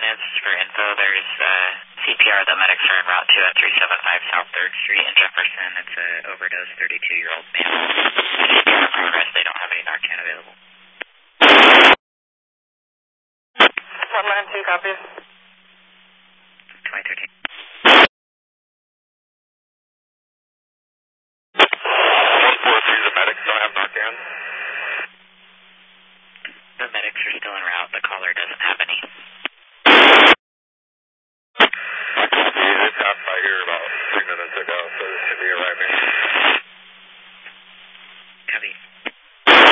is for info. There's CPR. The medics are en route to at 375 South 3rd Street in Jefferson. It's an overdose 32-year-old man. CPR in progress. They don't have any Narcan available. 192 copies. 2013. The medics don't have Narcan? The medics are still en route. The caller doesn't have any. They passed by here about 3 minutes ago, so this should be arriving.